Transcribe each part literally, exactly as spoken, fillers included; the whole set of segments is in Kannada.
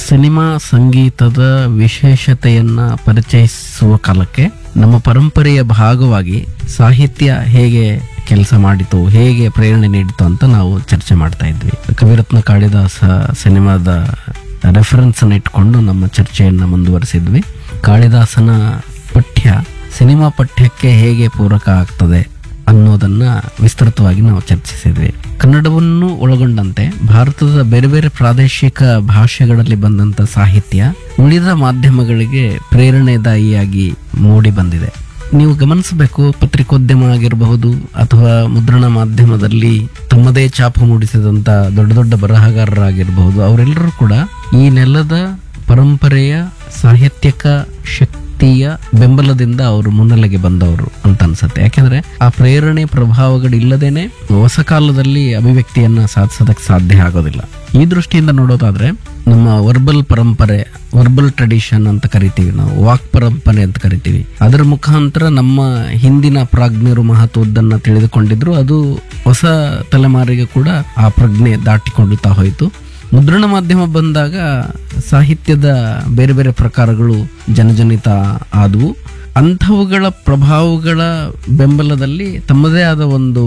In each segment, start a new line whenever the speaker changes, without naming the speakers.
ಸಿನಿಮಾ ಸಂಗೀತದ ವಿಶೇಷತೆಯನ್ನ ಪರಿಚಯಿಸುವ ಕಾಲಕ್ಕೆ ನಮ್ಮ ಪರಂಪರೆಯ ಭಾಗವಾಗಿ ಸಾಹಿತ್ಯ ಹೇಗೆ ಕೆಲಸ ಮಾಡಿತು, ಹೇಗೆ ಪ್ರೇರಣೆ ನೀಡಿತು ಅಂತ ನಾವು ಚರ್ಚೆ ಮಾಡ್ತಾ ಇದ್ವಿ. ಕವಿರತ್ನ ಕಾಳಿದಾಸ ಸಿನಿಮಾದ ರೆಫರೆನ್ಸ್ ಅನ್ನು ಇಟ್ಕೊಂಡು ನಮ್ಮ ಚರ್ಚೆಯನ್ನ ಮುಂದುವರಿಸಿದ್ವಿ. ಕಾಳಿದಾಸನ ಪಠ್ಯ ಸಿನಿಮಾ ಪಠ್ಯಕ್ಕೆ ಹೇಗೆ ಪೂರಕ ಆಗ್ತದೆ ಅನ್ನೋದನ್ನ ವಿಸ್ತೃತವಾಗಿ ನಾವು ಚರ್ಚಿಸಿದ್ವಿ. ಕನ್ನಡವನ್ನು ಒಳಗೊಂಡಂತೆ ಭಾರತದ ಬೇರೆ ಬೇರೆ ಪ್ರಾದೇಶಿಕ ಭಾಷೆಗಳಲ್ಲಿ ಬಂದಂತ ಸಾಹಿತ್ಯ ಉಳಿದ ಮಾಧ್ಯಮಗಳಿಗೆ ಪ್ರೇರಣೆದಾಯಿಯಾಗಿ ಮೂಡಿ ಬಂದಿದೆ. ನೀವು ಗಮನಿಸಬೇಕು, ಪತ್ರಿಕೋದ್ಯಮ ಆಗಿರಬಹುದು ಅಥವಾ ಮುದ್ರಣ ಮಾಧ್ಯಮದಲ್ಲಿ ತಮ್ಮದೇ ಛಾಪು ಮೂಡಿಸಿದಂತ ದೊಡ್ಡ ದೊಡ್ಡ ಬರಹಗಾರರಾಗಿರಬಹುದು, ಅವರೆಲ್ಲರೂ ಕೂಡ ಈ ನೆಲದ ಪರಂಪರೆಯ ಸಾಹಿತ್ಯಕ ಶಕ್ತಿಯ ಬೆಂಬಲದಿಂದ ಅವರು ಮುನ್ನೆಲೆಗೆ ಬಂದವರು ಅಂತ ಅನ್ಸುತ್ತೆ. ಯಾಕೆಂದ್ರೆ ಆ ಪ್ರೇರಣೆ ಪ್ರಭಾವಗಳಿಲ್ಲದೇನೆ ಹೊಸ ಕಾಲದಲ್ಲಿ ಅಭಿವ್ಯಕ್ತಿಯನ್ನ ಸಾಧಿಸೋದಕ್ಕೆ ಸಾಧ್ಯ ಆಗೋದಿಲ್ಲ. ಈ ದೃಷ್ಟಿಯಿಂದ ನೋಡೋದಾದ್ರೆ ನಮ್ಮ ವರ್ಬಲ್ ಪರಂಪರೆ, ವರ್ಬಲ್ ಟ್ರೆಡಿಷನ್ ಅಂತ ಕರಿತೀವಿ ನಾವು, ವಾಕ್ ಪರಂಪರೆ ಅಂತ ಕರಿತೀವಿ. ಅದರ ಮುಖಾಂತರ ನಮ್ಮ ಹಿಂದಿನ ಪ್ರಾಜ್ಞರು ಮಹತ್ವದ್ದನ್ನ ತಿಳಿದುಕೊಂಡಿದ್ರು. ಅದು ಹೊಸ ತಲೆಮಾರಿಗೆ ಕೂಡ ಆ ಪ್ರಜ್ಞೆ ದಾಟಿಕೊಳ್ಳುತ್ತಾ ಹೋಯಿತು. ಮುದ್ರಣ ಮಾಧ್ಯಮ ಬಂದಾಗ ಸಾಹಿತ್ಯದ ಬೇರೆ ಬೇರೆ ಪ್ರಕಾರಗಳು ಜನಜನಿತ ಆದವು. ಅಂಥವುಗಳ ಪ್ರಭಾವಗಳ ಬೆಂಬಲದಲ್ಲಿ ತಮ್ಮದೇ ಆದ ಒಂದು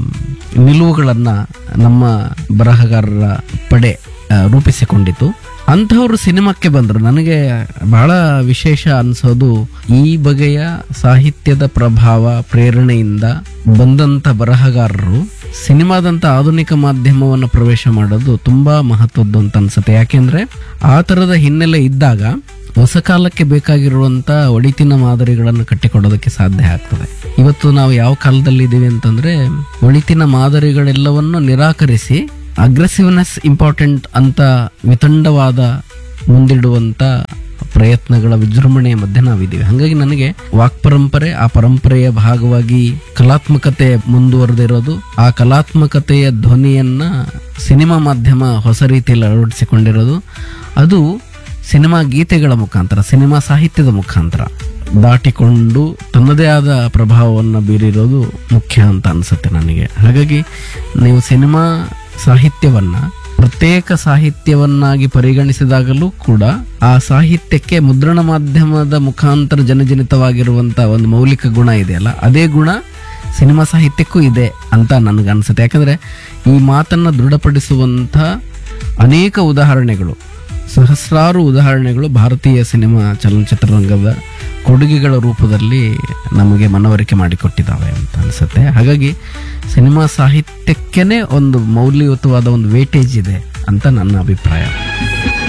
ನಿಲುವುಗಳನ್ನ ನಮ್ಮ ಬರಹಗಾರರ ಪಡೆ ರೂಪಿಸಿಕೊಂಡಿತು. ಅಂಥವ್ರು ಸಿನಿಮಾಕ್ಕೆ ಬಂದರು. ನನಗೆ ಬಹಳ ವಿಶೇಷ ಅನ್ಸೋದು, ಈ ಬಗೆಯ ಸಾಹಿತ್ಯದ ಪ್ರಭಾವ ಪ್ರೇರಣೆಯಿಂದ ಬಂದಂತ ಬರಹಗಾರರು ಸಿನಿಮಾದಂತ ಆಧುನಿಕ ಮಾಧ್ಯಮವನ್ನು ಪ್ರವೇಶ ಮಾಡೋದು ತುಂಬಾ ಮಹತ್ವದ್ದು ಅಂತ ಅನ್ಸುತ್ತೆ. ಯಾಕೆಂದ್ರೆ ಆ ತರದ ಹಿನ್ನೆಲೆ ಇದ್ದಾಗ ಹೊಸ ಕಾಲಕ್ಕೆ ಬೇಕಾಗಿರುವಂತ ಒಳಿತಿನ ಮಾದರಿಗಳನ್ನು ಕಟ್ಟಿಕೊಡೋದಕ್ಕೆ ಸಾಧ್ಯ ಆಗ್ತದೆ. ಇವತ್ತು ನಾವು ಯಾವ ಕಾಲದಲ್ಲಿ ಇದ್ದೀವಿ ಅಂತಂದ್ರೆ, ಒಳಿತಿನ ಮಾದರಿಗಳೆಲ್ಲವನ್ನು ನಿರಾಕರಿಸಿ ಅಗ್ರೆಸಿವ್ನೆಸ್ ಇಂಪಾರ್ಟೆಂಟ್ ಅಂತ ವಿತಂಡವಾದ ಮುಂದಿಡುವಂತ ಪ್ರಯತ್ನಗಳ ವಿಜೃಂಭಣೆಯ ಮಧ್ಯೆ ನಾವಿದ್ದೀವಿ. ಹಾಗಾಗಿ ನನಗೆ ವಾಕ್ ಪರಂಪರೆ, ಆ ಪರಂಪರೆಯ ಭಾಗವಾಗಿ ಕಲಾತ್ಮಕತೆ ಮುಂದುವರೆದಿರೋದು, ಆ ಕಲಾತ್ಮಕತೆಯ ಧ್ವನಿಯನ್ನ ಸಿನಿಮಾ ಮಾಧ್ಯಮ ಹೊಸ ರೀತಿಯಲ್ಲಿ ಅಳವಡಿಸಿಕೊಂಡಿರೋದು, ಅದು ಸಿನಿಮಾ ಗೀತೆಗಳ ಮುಖಾಂತರ, ಸಿನಿಮಾ ಸಾಹಿತ್ಯದ ಮುಖಾಂತರ ದಾಟಿಕೊಂಡು ತನ್ನದೇ ಆದ ಪ್ರಭಾವವನ್ನು ಬೀರಿರೋದು ಮುಖ್ಯ ಅಂತ ಅನ್ಸುತ್ತೆ ನನಗೆ. ಹಾಗಾಗಿ ನೀವು ಸಿನಿಮಾ ಸಾಹಿತ್ಯವನ್ನ ಪ್ರತ್ಯೇಕ ಸಾಹಿತ್ಯವನ್ನಾಗಿ ಪರಿಗಣಿಸಿದಾಗಲೂ ಕೂಡ ಆ ಸಾಹಿತ್ಯಕ್ಕೆ ಮುದ್ರಣ ಮಾಧ್ಯಮದ ಮುಖಾಂತರ ಜನಜನಿತವಾಗಿರುವಂತಹ ಒಂದು ಮೌಲಿಕ ಗುಣ ಇದೆಯಲ್ಲ, ಅದೇ ಗುಣ ಸಿನಿಮಾ ಸಾಹಿತ್ಯಕ್ಕೂ ಇದೆ ಅಂತ ನನಗನ್ಸುತ್ತೆ. ಯಾಕಂದ್ರೆ ಈ ಮಾತನ್ನ ದೃಢಪಡಿಸುವಂಥ ಅನೇಕ ಉದಾಹರಣೆಗಳು, ಸಹಸ್ರಾರು ಉದಾಹರಣೆಗಳು ಭಾರತೀಯ ಸಿನಿಮಾ ಚಲನಚಿತ್ರರಂಗದ ಕೊಡುಗೆಗಳ ರೂಪದಲ್ಲಿ ನಮಗೆ ಮನವರಿಕೆ ಮಾಡಿಕೊಟ್ಟಿದ್ದಾವೆ ಅಂತ ಅನಿಸುತ್ತೆ. ಹಾಗಾಗಿ ಸಿನಿಮಾ ಸಾಹಿತ್ಯಕ್ಕೇನೆ ಒಂದು ಮೌಲ್ಯಯುತವಾದ ಒಂದು ವೇಟೇಜ್ ಇದೆ ಅಂತ ನನ್ನ ಅಭಿಪ್ರಾಯ.